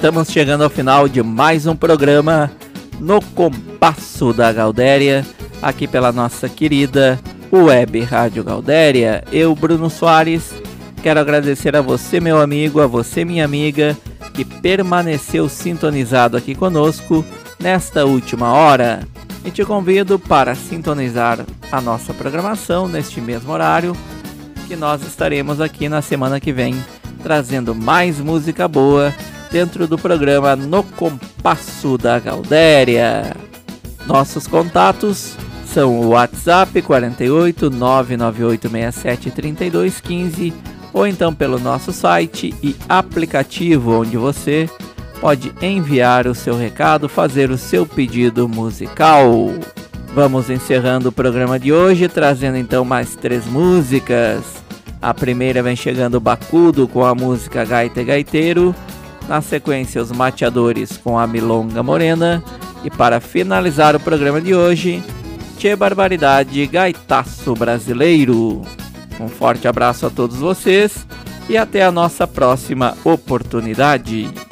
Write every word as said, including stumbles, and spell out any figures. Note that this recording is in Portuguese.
estamos chegando ao final de mais um programa No Compasso da Gaudéria, aqui pela nossa querida Web Rádio Gaudéria. Eu, Bruno Soares, quero agradecer a você, meu amigo, a você, minha amiga, que permaneceu sintonizado aqui conosco nesta última hora. E te convido para sintonizar a nossa programação neste mesmo horário, que nós estaremos aqui na semana que vem, trazendo mais música boa dentro do programa No Compasso da Gaudéria. Nossos contatos são o WhatsApp quarenta e oito, nove nove oito seis sete, três dois um cinco ou então pelo nosso site e aplicativo, onde você pode enviar o seu recado, fazer o seu pedido musical. Vamos encerrando o programa de hoje, trazendo então mais três músicas. A primeira vem chegando o Bacudo com a música Gaita e Gaiteiro. Na sequência, os Mateadores com a Milonga Morena. E para finalizar o programa de hoje, Tchê Barbaridade, Gaitaço Brasileiro. Um forte abraço a todos vocês e até a nossa próxima oportunidade.